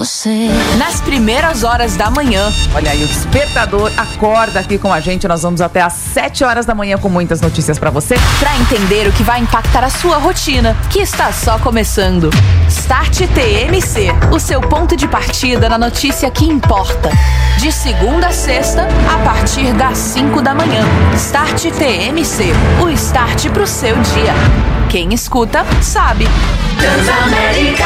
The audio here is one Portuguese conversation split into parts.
você. Nas primeiras horas da manhã. Olha aí, o Despertador acorda aqui com a gente. Nós vamos até às 7 horas da manhã com muitas notícias pra você. Pra entender o que vai impactar a sua rotina, que está só começando. Start TMC, o seu ponto de partida na notícia que importa. De segunda a sexta, a partir das 5 da manhã. Start TMC, o start pro seu dia. Quem escuta, sabe. Transamérica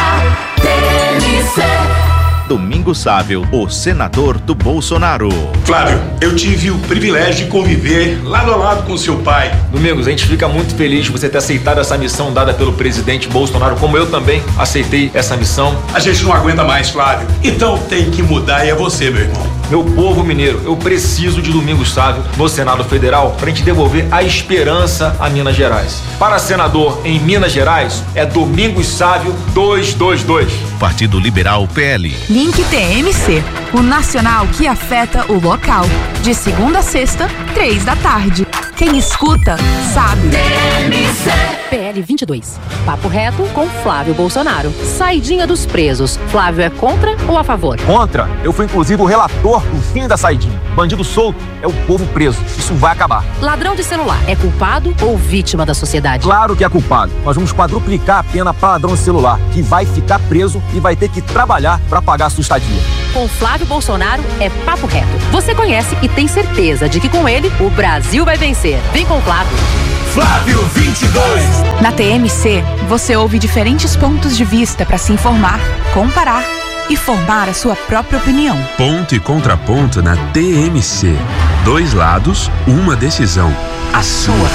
TMC. Domingos Sávio, o senador do Bolsonaro. Flávio, eu tive o privilégio de conviver lado a lado com seu pai. Domingos, a gente fica muito feliz de você ter aceitado essa missão dada pelo presidente Bolsonaro, como eu também aceitei essa missão. A gente não aguenta mais, Flávio. Então tem que mudar e é você, meu irmão. Meu povo mineiro, eu preciso de Domingos Sávio no Senado Federal pra gente devolver a esperança a Minas Gerais. Para senador em Minas Gerais, é Domingos Sávio 222. Partido Liberal PL. Link TMC, o nacional que afeta o local. De segunda a sexta, 3 da tarde. Quem escuta, sabe. TMC. PL 22. Papo reto com Flávio Bolsonaro. Saidinha dos presos. Flávio é contra ou a favor? Contra. Eu fui inclusive o relator do fim da saidinha. Bandido solto é o povo preso. Isso vai acabar. Ladrão de celular é culpado ou vítima da sociedade? Claro que é culpado. Nós vamos quadruplicar a pena para ladrão de celular, que vai ficar preso e vai ter que trabalhar para pagar a sua estadia. Com Flávio Bolsonaro é papo reto. Você conhece e tem certeza de que com ele o Brasil vai vencer. Vem com Flávio. Flávio 22. Na TMC, você ouve diferentes pontos de vista para se informar, comparar e formar a sua própria opinião. Ponto e contraponto na TMC. 2 lados, uma decisão. A sua.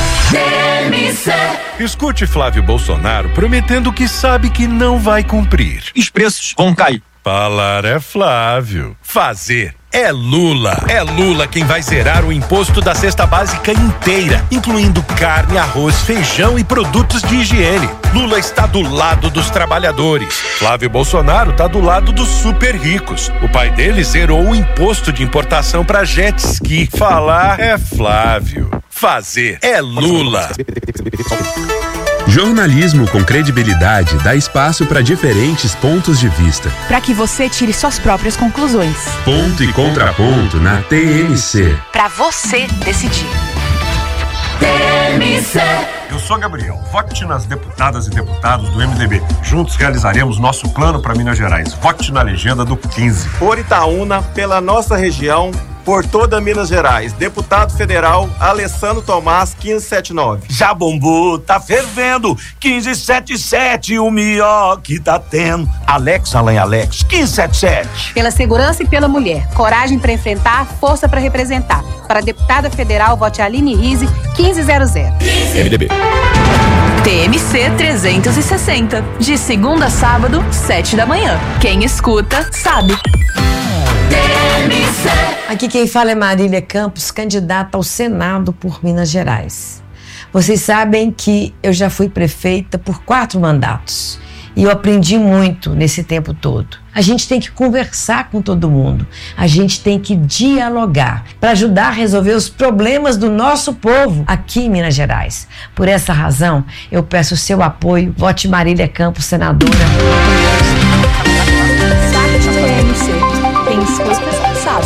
TMC. Escute Flávio Bolsonaro prometendo que sabe que não vai cumprir. Os preços vão cair. Falar é Flávio. Fazer é Lula. É Lula quem vai zerar o imposto da cesta básica inteira, incluindo carne, arroz, feijão e produtos de higiene. Lula está do lado dos trabalhadores. Flávio Bolsonaro está do lado dos super ricos. O pai dele zerou o imposto de importação para jet ski. Falar é Flávio. Fazer é Lula. Jornalismo com credibilidade dá espaço para diferentes pontos de vista. Para que você tire suas próprias conclusões. Ponto e contraponto na TMC. Para você decidir. TMC. Eu sou Gabriel. Vote nas deputadas e deputados do MDB. Juntos realizaremos nosso plano para Minas Gerais. Vote na legenda do 15. Por Itaúna, pela nossa região, por toda Minas Gerais. Deputado Federal Alessandro Tomás, 1579. Já bombou, tá fervendo. 1577, o melhor que tá tendo. Alex, Alain Alex, 1577. Pela segurança e pela mulher. Coragem para enfrentar, força para representar. Para deputada federal, vote Aline Rize, 1500. MDB. TMC 360. De segunda a sábado, 7 da manhã. Quem escuta, sabe. TMC. Aqui quem fala é Marília Campos, candidata ao Senado por Minas Gerais. Vocês sabem que eu já fui prefeita por 4 mandatos e eu aprendi muito nesse tempo todo. A gente tem que conversar com todo mundo, a gente tem que dialogar para ajudar a resolver os problemas do nosso povo aqui em Minas Gerais. Por essa razão, eu peço o seu apoio. Vote Marília Campos, senadora. Quem escuta, sabe.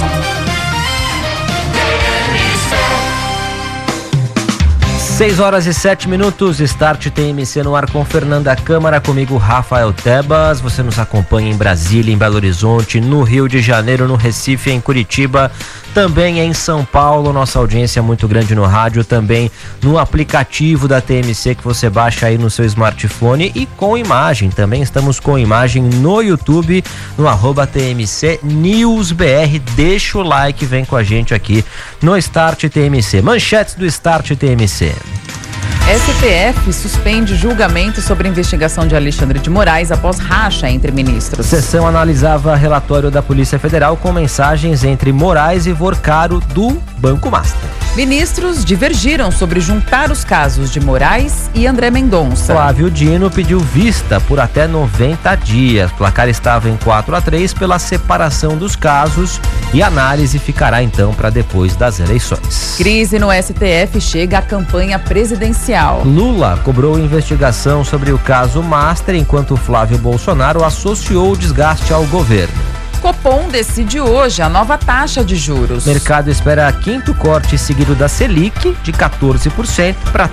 6h07, Start TMC no ar com Fernanda Câmara, comigo Rafael Tebas. Você nos acompanha em Brasília, em Belo Horizonte, no Rio de Janeiro, no Recife, em Curitiba, também em São Paulo. Nossa audiência é muito grande no rádio, também no aplicativo da TMC que você baixa aí no seu smartphone e com imagem. Também estamos com imagem no YouTube, no @TMC NewsBR. Deixa o like, vem com a gente aqui no Start TMC. Manchetes do Start TMC. STF suspende julgamento sobre a investigação de Alexandre de Moraes após racha entre ministros. Sessão analisava relatório da Polícia Federal com mensagens entre Moraes e Vorcaro do Banco Master. Ministros divergiram sobre juntar os casos de Moraes e André Mendonça. Flávio Dino pediu vista por até 90 dias. O placar estava em 4-3 pela separação dos casos e a análise ficará então para depois das eleições. Crise no STF chega à campanha presidencial. Lula cobrou investigação sobre o caso Master, enquanto Flávio Bolsonaro associou o desgaste ao governo. Copom decide hoje a nova taxa de juros. O mercado espera quinto corte seguido da Selic, de 14% para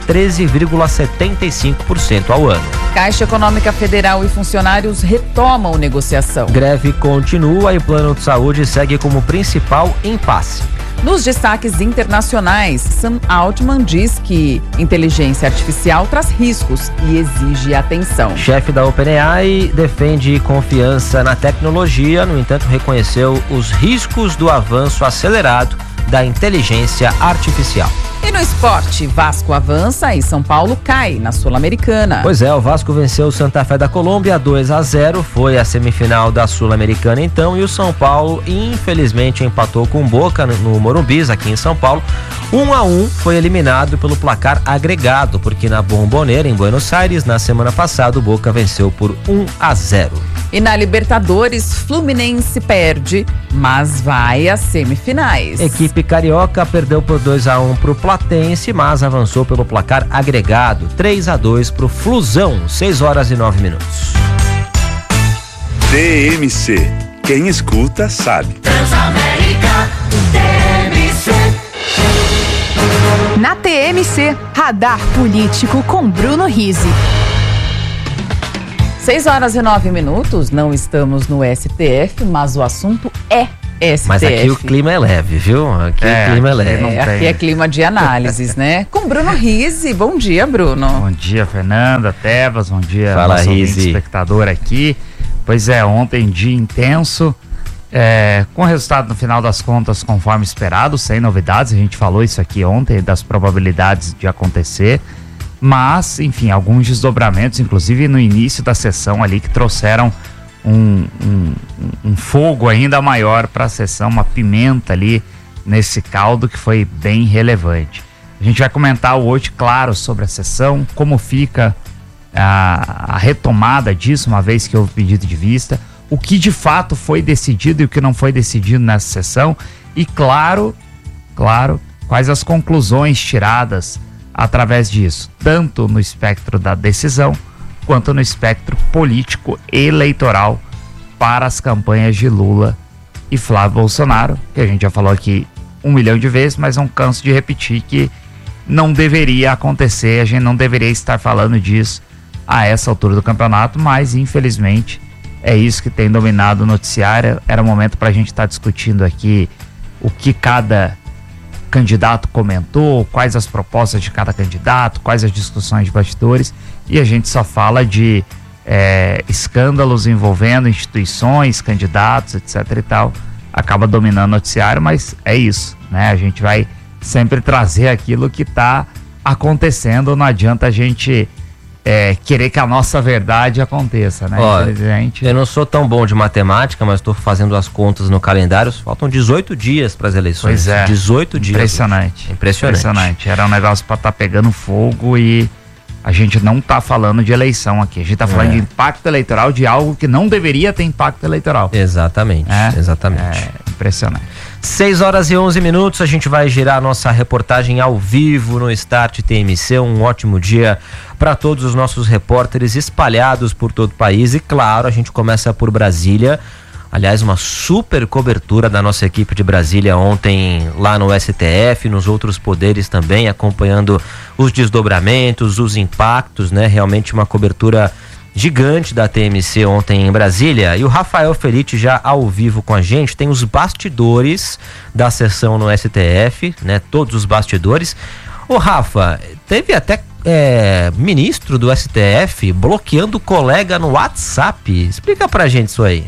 13,75% ao ano. Caixa Econômica Federal e funcionários retomam negociação. Greve continua e o plano de saúde segue como principal impasse. Nos destaques internacionais, Sam Altman diz que inteligência artificial traz riscos e exige atenção. Chefe da OpenAI defende confiança na tecnologia, no entanto reconheceu os riscos do avanço acelerado da inteligência artificial. E no esporte, Vasco avança e São Paulo cai na Sul-Americana. Pois é, o Vasco venceu o Santa Fé da Colômbia 2-0, foi a semifinal da Sul-Americana então, e o São Paulo infelizmente empatou com o Boca no Morumbi, aqui em São Paulo. 1-1, foi eliminado pelo placar agregado, porque na Bombonera, em Buenos Aires, na semana passada, o Boca venceu por 1-0. E na Libertadores, Fluminense perde, mas vai às semifinais. Equipe carioca perdeu por 2-1 pro Platense, mas avançou pelo placar agregado, 3-2 pro Flusão, 6h09. TMC. Quem escuta sabe. Transamérica TMC. Na TMC, Radar Político com Bruno Rizzi. 6h09, não estamos no STF, mas o assunto é STF. Mas aqui o clima é leve, viu? Aqui o clima é leve. Aqui é clima de análises, né? Com Bruno Rizzi. Bom dia, Bruno. Bom dia, Fernanda, Tebas. Bom dia, fala, nosso Rizzi, espectador aqui. Pois é, ontem dia intenso, com resultado no final das contas conforme esperado, sem novidades. A gente falou isso aqui ontem, das probabilidades de acontecer. Mas, enfim, alguns desdobramentos, inclusive no início da sessão ali, que trouxeram um fogo ainda maior para a sessão, uma pimenta ali nesse caldo que foi bem relevante. A gente vai comentar hoje, claro, sobre a sessão, como fica a retomada disso, uma vez que houve pedido de vista, o que de fato foi decidido e o que não foi decidido nessa sessão e, claro, quais as conclusões tiradas através disso, tanto no espectro da decisão, quanto no espectro político eleitoral para as campanhas de Lula e Flávio Bolsonaro, que a gente já falou aqui 1 milhão de vezes, mas não canso de repetir que não deveria acontecer, a gente não deveria estar falando disso a essa altura do campeonato, mas infelizmente é isso que tem dominado o noticiário. Era o momento para a gente estar discutindo aqui o que cada candidato comentou, quais as propostas de cada candidato, quais as discussões de bastidores, e a gente só fala de escândalos envolvendo instituições, candidatos, etc e tal. Acaba dominando o noticiário, mas é isso, né? A gente vai sempre trazer aquilo que está acontecendo, não adianta a gente querer que a nossa verdade aconteça, né? Infelizmente. Eu não sou tão bom de matemática, mas estou fazendo as contas no calendário, faltam 18 dias para as eleições. Pois é. 18 dias. Impressionante. Era um negócio para estar pegando fogo e a gente não tá falando de eleição aqui. A gente tá falando de impacto eleitoral, de algo que não deveria ter impacto eleitoral. Exatamente. Impressionante. 6h11, a gente vai girar a nossa reportagem ao vivo no Start TMC. Um ótimo dia para todos os nossos repórteres espalhados por todo o país. E claro, a gente começa por Brasília. Aliás, uma super cobertura da nossa equipe de Brasília ontem lá no STF, nos outros poderes também, acompanhando os desdobramentos, os impactos, né? Realmente uma cobertura gigante da TMC ontem em Brasília. E o Rafael Felitti já ao vivo com a gente, tem os bastidores da sessão no STF, né? Todos os bastidores. Ô Rafa, teve até ministro do STF bloqueando colega no WhatsApp. Explica pra gente isso aí.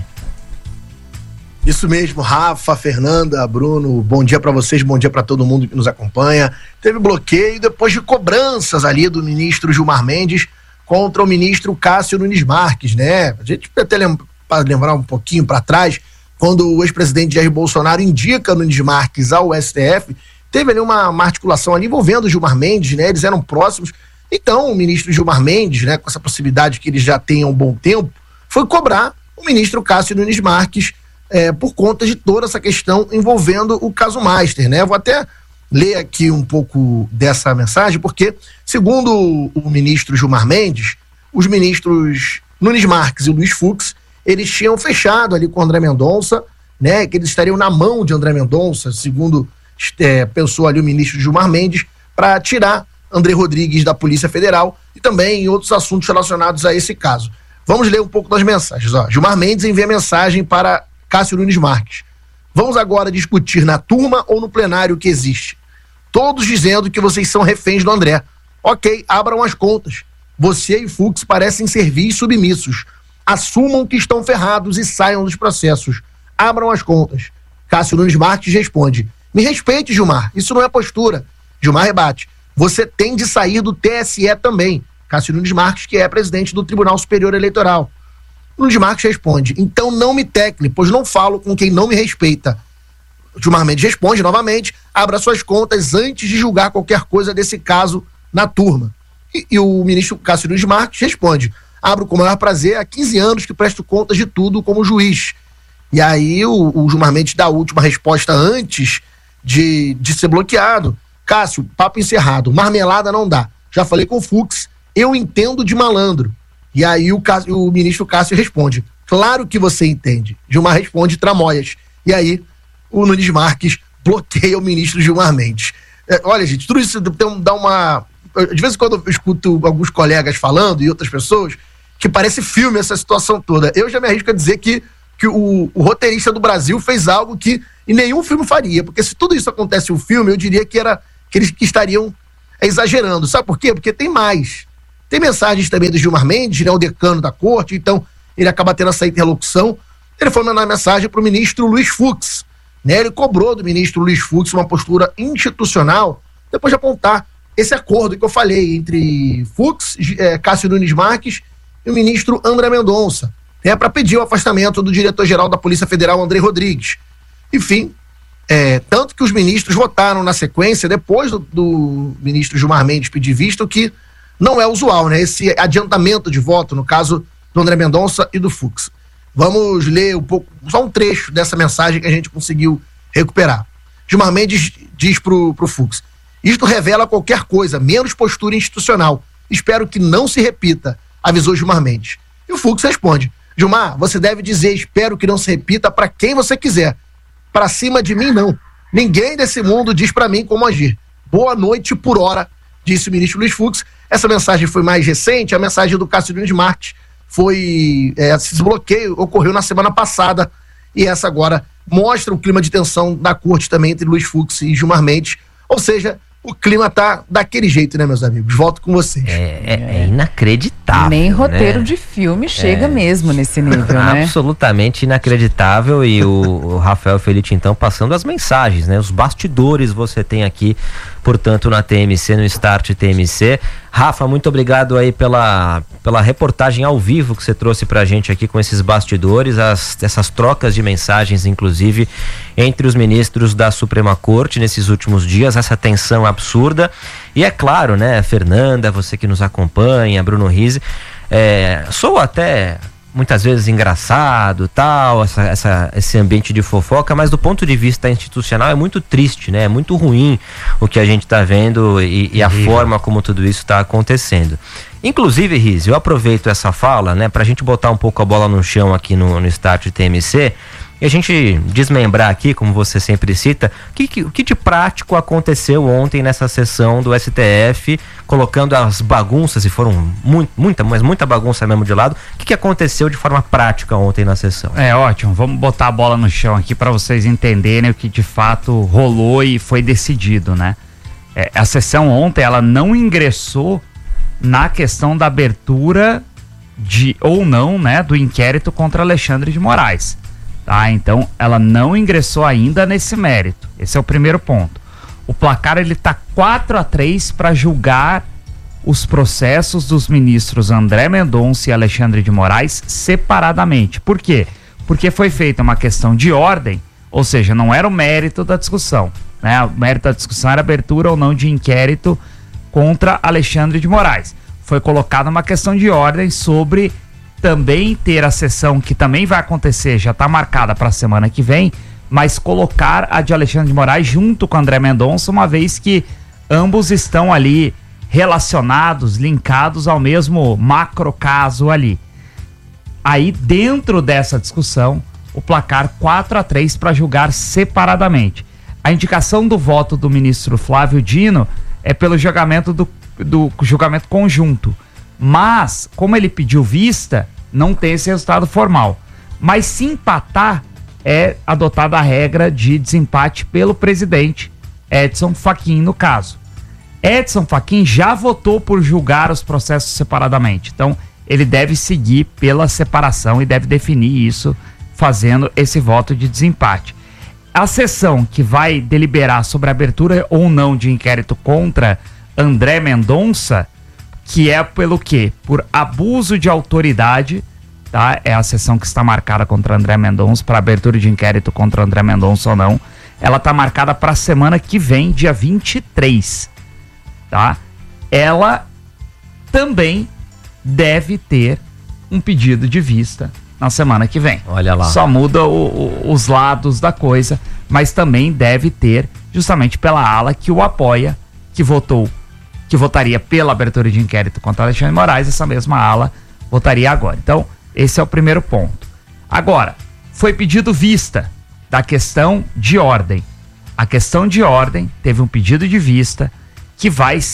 Isso mesmo, Rafa, Fernanda, Bruno, bom dia para vocês, bom dia para todo mundo que nos acompanha. Teve bloqueio depois de cobranças ali do ministro Gilmar Mendes contra o ministro Cássio Nunes Marques, né? A gente até lembrar um pouquinho para trás, quando o ex-presidente Jair Bolsonaro indica Nunes Marques ao STF, teve ali uma articulação ali envolvendo o Gilmar Mendes, né? Eles eram próximos. Então, o ministro Gilmar Mendes, né, com essa possibilidade que eles já têm há um bom tempo, foi cobrar o ministro Cássio Nunes Marques por conta de toda essa questão envolvendo o caso Master, né? Vou até ler aqui um pouco dessa mensagem, porque, segundo o ministro Gilmar Mendes, os ministros Nunes Marques e Luiz Fux, eles tinham fechado ali com o André Mendonça né, que eles estariam na mão de André Mendonça, segundo pensou ali o ministro Gilmar Mendes, para tirar André Rodrigues da Polícia Federal e também em outros assuntos relacionados a esse caso. Vamos ler um pouco das mensagens. Gilmar Mendes envia mensagem para Cássio Nunes Marques. Vamos agora discutir na turma ou no plenário que existe? Todos dizendo que vocês são reféns do André. Ok, abram as contas. Você e Fux parecem servis submissos. Assumam que estão ferrados e saiam dos processos. Abram as contas. Cássio Nunes Marques responde: me respeite, Gilmar, isso não é postura. Gilmar rebate: você tem de sair do TSE também. Cássio Nunes Marques, que é presidente do Tribunal Superior Eleitoral. Nunes Marques responde: então não me tecle, pois não falo com quem não me respeita. Gilmar Mendes responde novamente: abra suas contas antes de julgar qualquer coisa desse caso na turma. E o ministro Cássio Nunes Marques responde: abro com o maior prazer, há 15 anos que presto contas de tudo como juiz. E aí o Gilmar Mendes dá a última resposta antes de ser bloqueado. Cássio, papo encerrado, marmelada não dá. Já falei com o Fux, eu entendo de malandro. E aí o ministro Cássio responde: claro que você entende. Gilmar responde: tramóias. E aí o Nunes Marques bloqueia o ministro Gilmar Mendes. Olha, gente, tudo isso dá uma... De vez em quando eu escuto alguns colegas falando e outras pessoas que parece filme essa situação toda. Eu já me arrisco a dizer que o roteirista do Brasil fez algo que nenhum filme faria, porque se tudo isso acontece em um filme, eu diria que eles que estariam exagerando. Sabe por quê? Porque tem mais. Tem mensagens também do Gilmar Mendes, né, o decano da corte, então ele acaba tendo essa interlocução. Ele foi mandar mensagem para o ministro Luiz Fux, né? Ele cobrou do ministro Luiz Fux uma postura institucional, depois de apontar esse acordo que eu falei entre Fux, Cássio Nunes Marques e o ministro André Mendonça, para pedir o afastamento do diretor-geral da Polícia Federal, André Rodrigues. Enfim, tanto que os ministros votaram na sequência, depois do ministro Gilmar Mendes pedir visto, que não é usual, né? Esse adiantamento de voto, no caso do André Mendonça e do Fux. Vamos ler um pouco, só um trecho dessa mensagem que a gente conseguiu recuperar. Gilmar Mendes diz pro Fux: isto revela qualquer coisa, menos postura institucional. Espero que não se repita, avisou Gilmar Mendes. E o Fux responde: Gilmar, você deve dizer espero que não se repita para quem você quiser. Para cima de mim, não. Ninguém desse mundo diz para mim como agir. Boa noite por hora, disse o ministro Luiz Fux. Essa mensagem foi mais recente, a mensagem do Cássio Nunes Marques esse desbloqueio ocorreu na semana passada, e essa agora mostra o clima de tensão da corte também entre Luiz Fux e Gilmar Mendes. Ou seja, o clima tá daquele jeito, né, meus amigos? Volto com vocês. É inacreditável. Nem roteiro, né? de filme chega mesmo nesse nível, né? Absolutamente inacreditável. E o Rafael Felite, então, passando as mensagens, né? Os bastidores você tem aqui, portanto, na TMC, no Start TMC. Rafa, muito obrigado aí pela reportagem ao vivo que você trouxe pra gente aqui com esses bastidores, essas trocas de mensagens, inclusive, entre os ministros da Suprema Corte nesses últimos dias, essa tensão absurda. E é claro, né, Fernanda, você que nos acompanha, Bruno Rizzi, sou até muitas vezes engraçado, tal, esse ambiente de fofoca, mas do ponto de vista institucional é muito triste, né? É muito ruim o que a gente está vendo e a forma como tudo isso está acontecendo. Inclusive, Rizzi, eu aproveito essa fala, né, pra gente botar um pouco a bola no chão aqui no Start TMC e a gente desmembrar aqui, como você sempre cita, o que de prático aconteceu ontem nessa sessão do STF, colocando as bagunças, e foram muita bagunça mesmo de lado. O que aconteceu de forma prática ontem na sessão? Ótimo, vamos botar a bola no chão aqui para vocês entenderem o que de fato rolou e foi decidido, né? A sessão ontem, ela não ingressou na questão da abertura ou não, né, do inquérito contra Alexandre de Moraes. Tá, então ela não ingressou ainda nesse mérito. Esse é o primeiro ponto. O placar ele tá 4-3 para julgar os processos dos ministros André Mendonça e Alexandre de Moraes separadamente. Por quê? Porque foi feita uma questão de ordem, ou seja, não era o mérito da discussão, né? O mérito da discussão era abertura ou não de inquérito contra Alexandre de Moraes. Foi colocada uma questão de ordem sobre também ter a sessão que também vai acontecer, já está marcada para a semana que vem, mas colocar a de Alexandre de Moraes junto com André Mendonça, uma vez que ambos estão ali relacionados, linkados ao mesmo macro caso ali. Aí, dentro dessa discussão, o placar 4-3 para julgar separadamente. A indicação do voto do ministro Flávio Dino é pelo julgamento do julgamento conjunto. Mas, como ele pediu vista, não tem esse resultado formal. Mas se empatar, é adotada a regra de desempate pelo presidente Edson Fachin, no caso. Edson Fachin já votou por julgar os processos separadamente. Então, ele deve seguir pela separação e deve definir isso fazendo esse voto de desempate. A sessão que vai deliberar sobre a abertura ou não de inquérito contra André Mendonça, que é pelo quê? Por abuso de autoridade, tá? É a sessão que está marcada contra André Mendonça, para abertura de inquérito contra André Mendonça ou não. Ela está marcada para a semana que vem, dia 23, tá? Ela também deve ter um pedido de vista na semana que vem. Olha lá. Só muda os lados da coisa, mas também deve ter, justamente pela ala que o apoia, que votaria pela abertura de inquérito contra Alexandre de Moraes, essa mesma ala votaria agora. Então, esse é o primeiro ponto. Agora, foi pedido vista da questão de ordem. A questão de ordem teve um pedido de vista que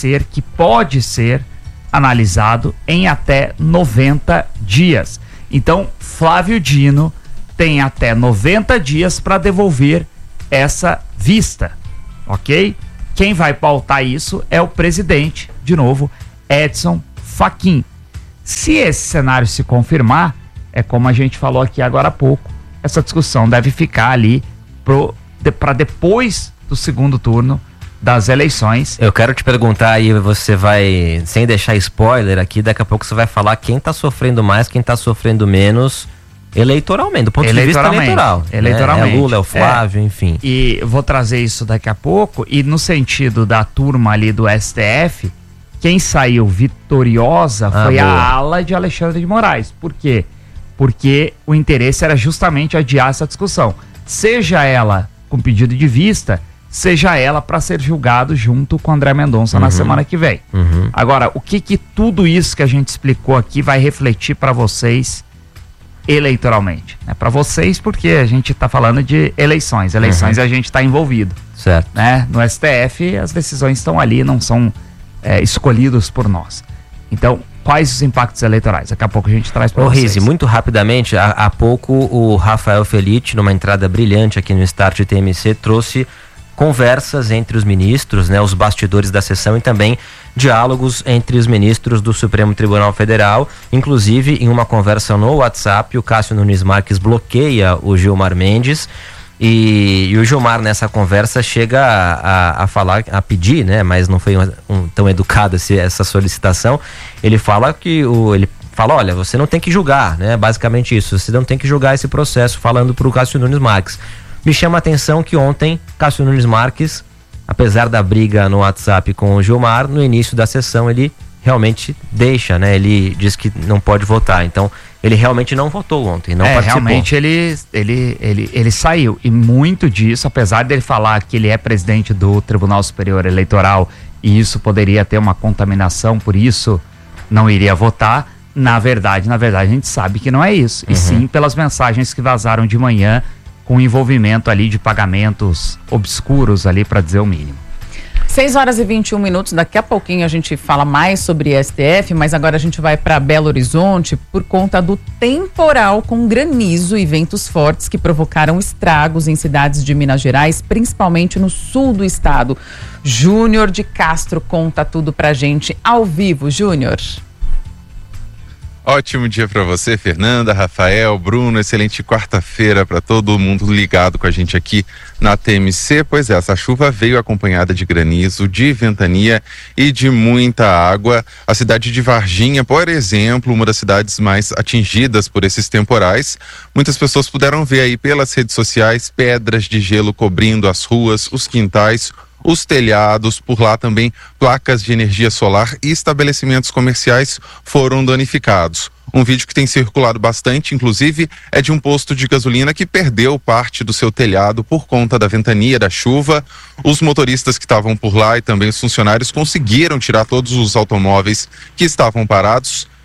pode ser analisado em até 90 dias. Então, Flávio Dino tem até 90 dias para devolver essa vista, ok? Quem vai pautar isso é o presidente, de novo, Edson Fachin. Se esse cenário se confirmar, é como a gente falou aqui agora há pouco, essa discussão deve ficar ali para depois do segundo turno das eleições. Eu quero te perguntar aí, você vai, sem deixar spoiler aqui, daqui a pouco você vai falar quem tá sofrendo mais, quem tá sofrendo menos eleitoralmente, do ponto de vista eleitoral. Eleitoralmente. É Lula, é o Flávio, enfim. E vou trazer isso daqui a pouco, e no sentido da turma ali do STF, quem saiu vitoriosa foi a ala de Alexandre de Moraes. Por quê? Porque o interesse era justamente adiar essa discussão. Seja ela com pedido de vista, seja ela para ser julgado junto com André Mendonça na semana que vem. Agora, o que tudo isso que a gente explicou aqui vai refletir para vocês eleitoralmente? Para vocês, porque a gente está falando de eleições. Eleições a gente está envolvido. Certo. Né? No STF, as decisões estão ali, não são escolhidas por nós. Então, quais os impactos eleitorais? Daqui a pouco a gente traz para vocês. Rizzi, muito rapidamente, há pouco o Rafael Felitti, numa entrada brilhante aqui no Start TMC, trouxe conversas entre os ministros, né, os bastidores da sessão, e também diálogos entre os ministros do Supremo Tribunal Federal. Inclusive, em uma conversa no WhatsApp, o Cássio Nunes Marques bloqueia o Gilmar Mendes, e o Gilmar, nessa conversa, chega a falar, a pedir, né, mas não foi tão educado essa solicitação. Ele fala olha, você não tem que julgar, né, basicamente isso, você não tem que julgar esse processo, falando para o Cássio Nunes Marques. Me chama a atenção que ontem, Cássio Nunes Marques, apesar da briga no WhatsApp com o Gilmar, no início da sessão ele realmente deixa, né? Ele diz que não pode votar. Então, ele realmente não votou ontem, não participou. Realmente ele saiu. E muito disso, apesar dele falar que ele é presidente do Tribunal Superior Eleitoral e isso poderia ter uma contaminação, por isso não iria votar, na verdade a gente sabe que não é isso. E sim pelas mensagens que vazaram de manhã, com envolvimento ali de pagamentos obscuros ali, para dizer o mínimo. 6h21, daqui a pouquinho a gente fala mais sobre STF, mas agora a gente vai para Belo Horizonte por conta do temporal com granizo e ventos fortes que provocaram estragos em cidades de Minas Gerais, principalmente no sul do estado. Júnior de Castro conta tudo pra gente ao vivo. Júnior. Ótimo dia para você, Fernanda, Rafael, Bruno, excelente quarta-feira para todo mundo ligado com a gente aqui na TMC. Pois é, essa chuva veio acompanhada de granizo, de ventania e de muita água. A cidade de Varginha, por exemplo, uma das cidades mais atingidas por esses temporais. Muitas pessoas puderam ver aí pelas redes sociais pedras de gelo cobrindo as ruas, os quintais, os telhados. Por lá também placas de energia solar e estabelecimentos comerciais foram danificados. Um vídeo que tem circulado bastante, inclusive, é de um posto de gasolina que perdeu parte do seu telhado por conta da ventania, da chuva. Os motoristas que estavam por lá e também os funcionários conseguiram tirar todos os automóveis que estavam parados.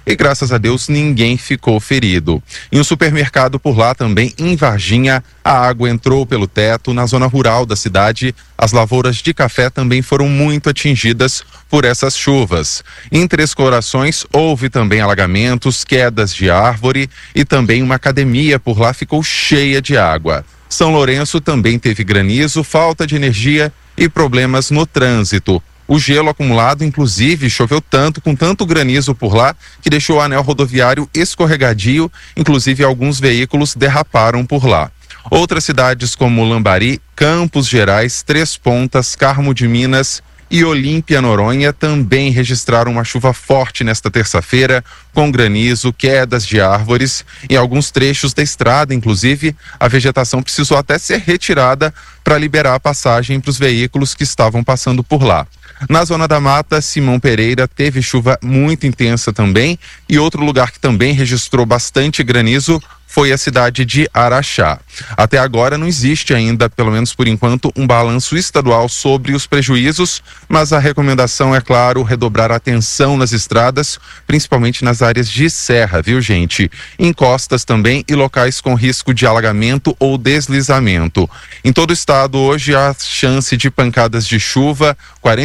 e graças a Deus ninguém ficou ferido. Em um supermercado por lá também, em Varginha, a água entrou pelo teto. Na zona rural da cidade, as lavouras de café também foram muito atingidas por essas chuvas. Em Três Corações houve também alagamentos, quedas de árvore e também uma academia por lá ficou cheia de água. São Lourenço também teve granizo, falta de energia e problemas no trânsito. O gelo acumulado, inclusive, choveu tanto, com tanto granizo por lá, que deixou o anel rodoviário escorregadio, inclusive alguns veículos derraparam por lá. Outras cidades como Lambari, Campos Gerais, Três Pontas, Carmo de Minas e Olímpia, Noronha, também registraram uma chuva forte nesta terça-feira, com granizo, quedas de árvores. Em alguns trechos da estrada, inclusive, a vegetação precisou até ser retirada para liberar a passagem para os veículos que estavam passando por lá. Na Zona da Mata, Simão Pereira teve chuva muito intensa também, e outro lugar que também registrou bastante granizo foi a cidade de Araxá. Até agora não existe ainda, pelo menos por enquanto, um balanço estadual sobre os prejuízos, mas a recomendação é, claro, redobrar a atenção nas estradas, principalmente nas áreas de serra, viu, gente? Em costas também e locais com risco de alagamento ou deslizamento. Em todo o estado hoje há chance de pancadas de chuva,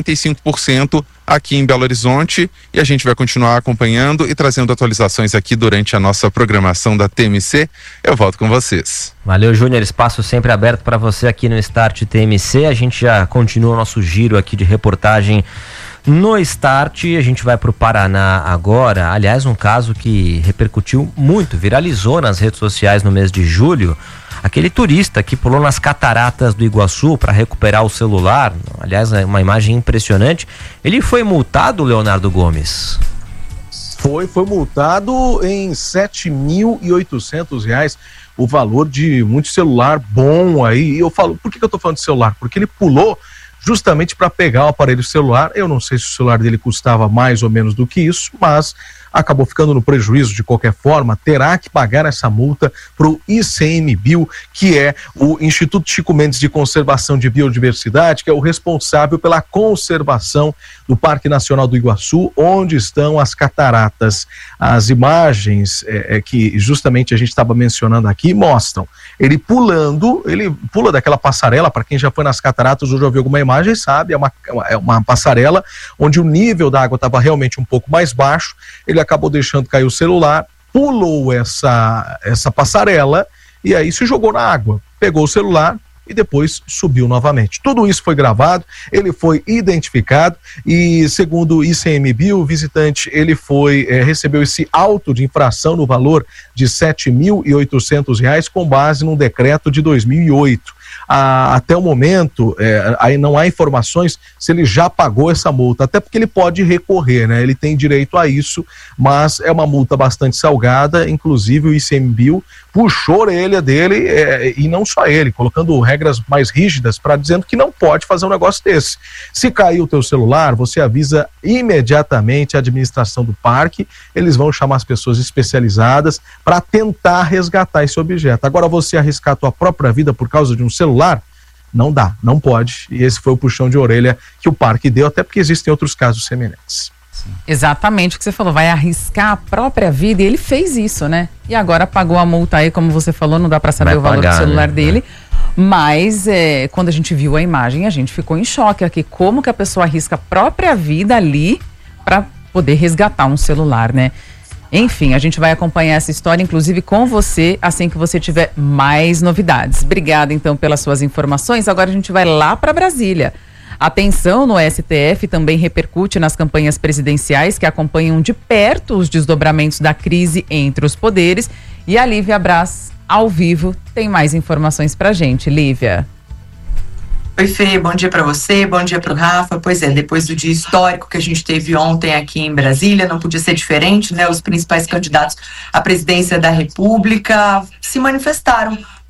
45%, aqui em Belo Horizonte, e a gente vai continuar acompanhando e trazendo atualizações aqui durante a nossa programação da TMC. Eu volto com vocês. Valeu, Júnior, espaço sempre aberto para você aqui no Start TMC. A gente já continua o nosso giro aqui de reportagem no Start. A gente vai para o Paraná agora. Aliás, um caso que repercutiu muito, viralizou nas redes sociais no mês de julho. Aquele turista que pulou nas cataratas do Iguaçu para recuperar o celular, aliás, é uma imagem impressionante. Ele foi multado, Leonardo Gomes? Foi multado em R$ 7.800, o valor de muito celular bom aí. E eu falo, por que eu tô falando de celular? Porque ele pulou justamente para pegar o aparelho celular. Eu não sei se o celular dele custava mais ou menos do que isso, mas acabou ficando no prejuízo de qualquer forma, terá que pagar essa multa para o ICMBio, que é o Instituto Chico Mendes de Conservação de Biodiversidade, que é o responsável pela conservação do Parque Nacional do Iguaçu, onde estão as cataratas. As imagens que justamente a gente estava mencionando aqui mostram ele pulando, ele pula daquela passarela. Para quem já foi nas cataratas ou já viu alguma imagem sabe, é uma passarela onde o nível da água estava realmente um pouco mais baixo. Ele acabou deixando cair o celular, pulou essa passarela e aí se jogou na água, pegou o celular e depois subiu novamente. Tudo isso foi gravado, ele foi identificado e, segundo o ICMBio, o visitante ele recebeu esse auto de infração no valor de R$ 7.800 com base num decreto de 2008. Até o momento, aí não há informações se ele já pagou essa multa, até porque ele pode recorrer, né? Ele tem direito a isso, mas é uma multa bastante salgada. Inclusive o ICMBio puxou a orelha dele, e não só ele, colocando regras mais rígidas para dizendo que não pode fazer um negócio desse. Se cair o teu celular, você avisa imediatamente a administração do parque, eles vão chamar as pessoas especializadas para tentar resgatar esse objeto. Agora, você arriscar a tua própria vida por causa de um celular, não dá, não pode. E esse foi o puxão de orelha que o parque deu, até porque existem outros casos semelhantes. Exatamente o que você falou, vai arriscar a própria vida, e ele fez isso, né? E agora pagou a multa aí, como você falou, não dá pra saber o valor do celular dele, mas quando a gente viu a imagem, a gente ficou em choque aqui, como que a pessoa arrisca a própria vida ali pra poder resgatar um celular, né? Enfim, a gente vai acompanhar essa história, inclusive com você, assim que você tiver mais novidades. Obrigada, então, pelas suas informações. Agora a gente vai lá para Brasília. A tensão no STF também repercute nas campanhas presidenciais que acompanham de perto os desdobramentos da crise entre os poderes. E a Lívia Braz, ao vivo, tem mais informações pra gente. Lívia. Oi, Fê, bom dia para você, bom dia para o Rafa. Pois é, depois do dia histórico que a gente teve ontem aqui em Brasília, não podia ser diferente, né? Os principais candidatos à presidência da República se manifestaram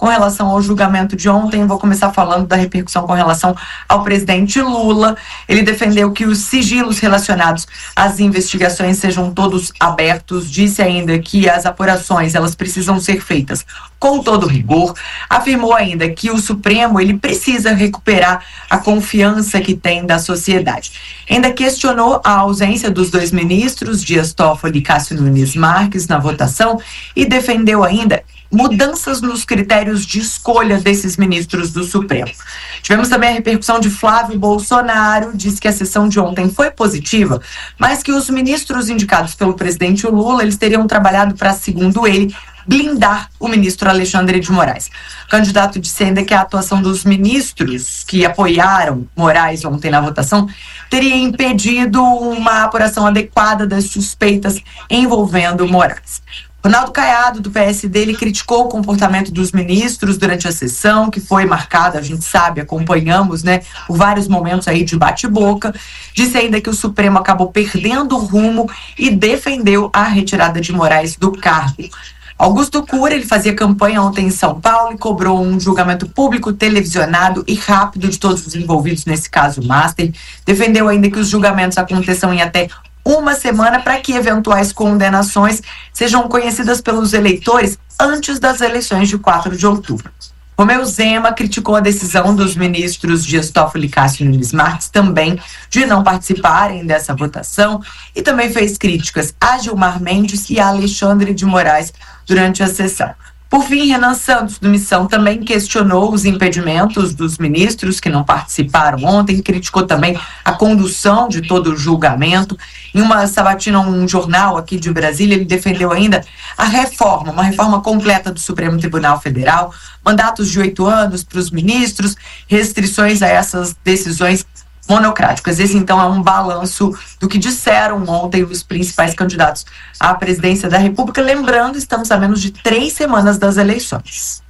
com relação ao julgamento de ontem. Vou começar falando da repercussão com relação ao presidente Lula. Ele defendeu que os sigilos relacionados às investigações sejam todos abertos, disse ainda que as apurações elas precisam ser feitas com todo rigor, afirmou ainda que o Supremo ele precisa recuperar a confiança que tem da sociedade. Ainda questionou a ausência dos dois ministros, Dias Toffoli e Cássio Nunes Marques, na votação e defendeu ainda mudanças nos critérios de escolha desses ministros do Supremo. Tivemos também a repercussão de Flávio Bolsonaro, disse que a sessão de ontem foi positiva, mas que os ministros indicados pelo presidente Lula, eles teriam trabalhado para, segundo ele, blindar o ministro Alexandre de Moraes. O candidato disse ainda que a atuação dos ministros que apoiaram Moraes ontem na votação teria impedido uma apuração adequada das suspeitas envolvendo Moraes. Ronaldo Caiado, do PSD, ele criticou o comportamento dos ministros durante a sessão, que foi marcada, a gente sabe, acompanhamos, né, por vários momentos aí de bate-boca. Disse ainda que o Supremo acabou perdendo o rumo e defendeu a retirada de Moraes do cargo. Augusto Cury, ele fazia campanha ontem em São Paulo e cobrou um julgamento público, televisionado e rápido de todos os envolvidos nesse caso Master. Defendeu ainda que os julgamentos aconteçam em até uma semana para que eventuais condenações sejam conhecidas pelos eleitores antes das eleições de 4 de outubro. Romeu Zema criticou a decisão dos ministros Dias Toffoli e Cássio Nunes Marques também de não participarem dessa votação e também fez críticas a Gilmar Mendes e a Alexandre de Moraes durante a sessão. Por fim, Renan Santos, do Missão, também questionou os impedimentos dos ministros que não participaram ontem, criticou também a condução de todo o julgamento. Em uma sabatina, um jornal aqui de Brasília, ele defendeu ainda a reforma, uma reforma completa do Supremo Tribunal Federal, mandatos de 8 anos para os ministros, restrições a essas decisões monocráticas. Esse, então, é um balanço do que disseram ontem os principais candidatos à presidência da República. Lembrando, estamos a menos de 3 semanas das eleições.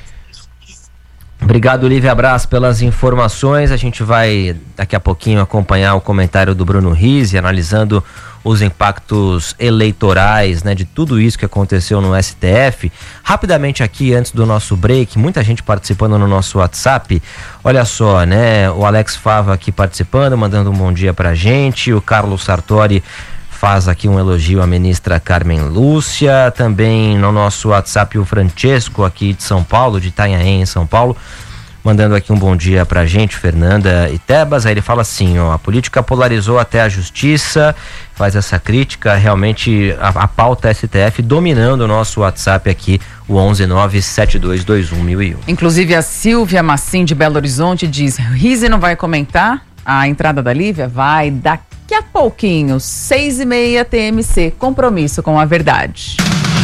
Obrigado, Lívia Braz, pelas informações. A gente vai, daqui a pouquinho, acompanhar o comentário do Bruno Rizzi, analisando os impactos eleitorais, né, de tudo isso que aconteceu no STF. Rapidamente aqui, antes do nosso break, muita gente participando no nosso WhatsApp. Olha só, né, o Alex Fava aqui participando, mandando um bom dia pra gente. O Carlos Sartori faz aqui um elogio à ministra Carmen Lúcia. Também no nosso WhatsApp o Francesco, aqui de São Paulo, de Itanhaém, em São Paulo, mandando aqui um bom dia pra gente, Fernanda e Tebas. Aí ele fala assim, ó, a política polarizou até a justiça, faz essa crítica, realmente a pauta STF dominando o nosso WhatsApp aqui, o 11972211001. Inclusive a Silvia Massim de Belo Horizonte diz, Rizzi não vai comentar a entrada da Lívia? Vai, daqui a pouquinho, 6h30 TMC, compromisso com a verdade.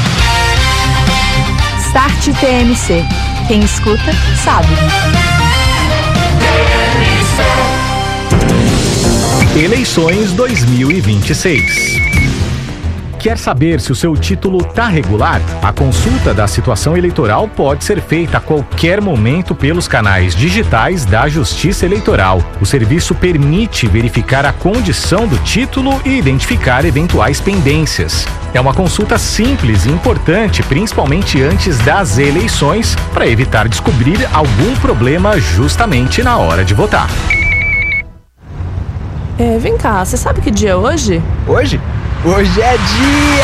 Start TMC. Quem escuta, sabe. Eleições 2026. Quer saber se o seu título está regular? A consulta da situação eleitoral pode ser feita a qualquer momento pelos canais digitais da Justiça Eleitoral. O serviço permite verificar a condição do título e identificar eventuais pendências. É uma consulta simples e importante, principalmente antes das eleições, para evitar descobrir algum problema justamente na hora de votar. Vem cá, você sabe que dia é hoje? Hoje? Hoje é dia!